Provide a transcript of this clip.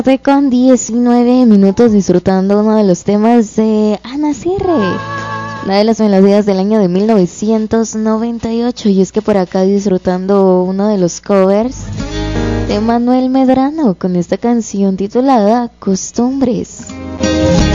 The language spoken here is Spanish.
Con 19 minutos disfrutando uno de los temas de Ana Sierre, una de las melodías del año de 1998. Y es que por acá disfrutando uno de los covers de Manuel Medrano con esta canción titulada Costumbres.